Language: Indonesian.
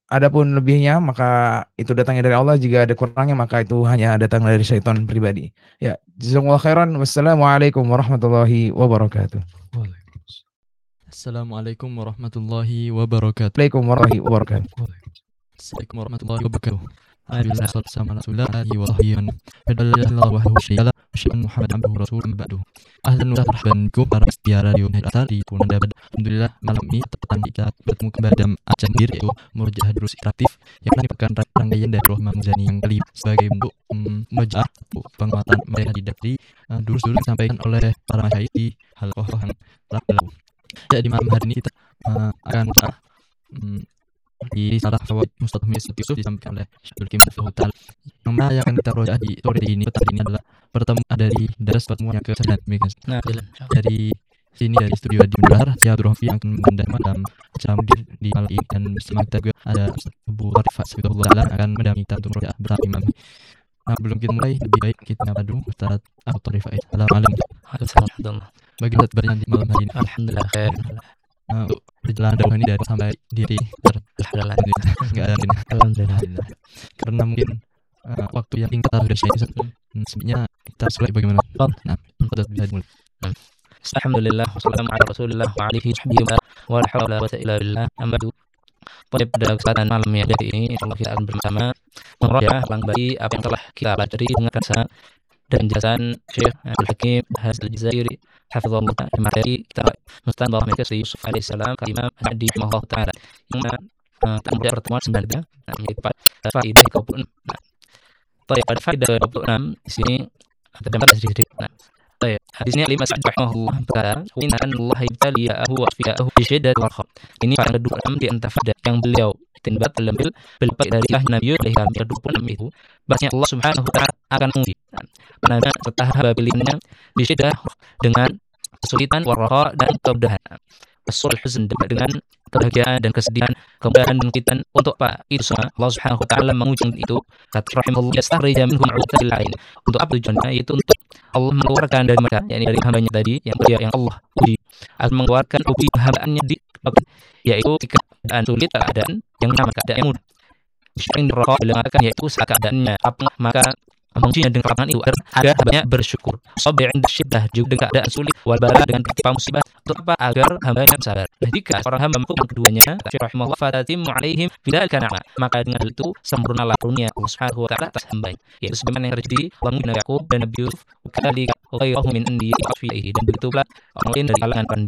Adapun lebihnya maka itu datangnya dari Allah, jika ada kurangnya maka itu hanya datang dari syaitan pribadi. Ya, jazakumullah khairan. Wassalamualaikum warahmatullahi wabarakatuh. Assalamualaikum warahmatullahi wabarakatuh. Waalaikumsalam warahmatullahi wabarakatuh. Assalamualaikum warahmatullahi wabarakatuh. Alhamdulillah sallallahu alaihi wasallam wa sahbihi Allah wahdahu syai'ala asyhadu Muhammad abduhu rasulun ba'du. Ahlan wa sahlan bikum para setia radio Natal di Punanda. Alhamdulillah malam ini petang kita bertemu kembali dalam ajang diri yaitu Murjaah Durus Interaktif yang merupakan rangkaian dari Rohmah Muzani yang kali sebagai bentuk murjaah penguatan mereka di durus-durus disampaikan oleh para masyayikh di halaqah yang telah berlalu. Jadi malam hari ini kita akan di salah fawaid Mustadhaf Yusuf disampaikan oleh Syaikhul Kim Ta'ala. Yang mana yang akan kita rojaah di sore ini adalah pertemuan dari daras pertemuan yang ke-9. Nah, dari sini dari studio di Mundar, saya Abdul Rafi yang akan mengundang dalam acara di malam ini, dan bersama kita juga ada Abu Tarifat Sibitullah Ta'ala akan mendampingi kita untuk rojaah bersama imam. Nah, belum kita mulai, lebih baik kita nyapa dulu Ustaz Abu Tarifat. Assalamualaikum. Bagaimana kabarnya di malam hari ini? Alhamdulillah khair. Untuk perjalanan dakwah ini dari sampai diri Alhamdulillah. Karena mungkin waktu yang singkat sudah saya sebenarnya kita mulai bagaimana? Nah, pada bisa dimulai. Alhamdulillah wassalamu ala Rasulillah wa alihi wa la haula wa la illa billah. Amma pada kesempatan malam yang hari ini insyaallah kita akan bersama merojaah kembali apa yang telah kita pelajari dengan rasa dan jelasan Syekh Abdul Hakim Hasan Al-Jazairi hafizahullah ta'ala materi kita mustanbah mereka Sayyid Yusuf alaihissalam ke Imam Hadi rahimahullah ta'ala yang pada pertemuan sebelumnya menjadi faedah ke-26. Pada faedah ke-26 di sini terdapat sedikit. Hadisnya Imam Sa'd rahimahullah berkata, "Inna Allah ibtaliya'ahu wa asfiya'ahu bi syiddatil warqa." Ini faedah ke-26 di antara faedah yang beliau tinbat dalam belipat dari Nabi alaihi salam ke-26 itu, bahasanya Allah Subhanahu wa taala akan menguji karena serta pilihannya bisyiddah dengan kesulitan, warqa dan kemudahan. Asul huzn dengan kebahagiaan dan kesedihan, kemudahan dan kesulitan untuk apa? Itu semua Allah Subhanahu wa taala menguji itu. Kata rahimahullah yastakhrij minhum 'uddatil lain. Untuk apa tujuannya? Itu untuk Allah mengeluarkan dari mereka, yakni dari hambanya tadi yang Allah uji, akan mengeluarkan uji hambaannya di yaitu keadaan sulit, keadaan yang sama, keadaan yang mudah. Yang dirokok yaitu saat keadaannya apa, maka mengujinya dengan kelapangan itu agar hambanya bersyukur. Sabir inda syiddah, juga dengan keadaan sulit, wal bala dengan ketika musibah, untuk apa? Agar hambanya bersabar. Nah, jika seorang hamba melakukan keduanya, rahimahullah fatatimmu alaihim bidzalika ni'mah, maka dengan hal itu sempurnalah karunia Allah Subhanahu wa taala atas hambanya. Yaitu sebagaimana yang terjadi Nabi Yakub dan Nabi Yusuf, kali ghairuhum min indi asfihi, dan begitu pula orang lain dari kalangan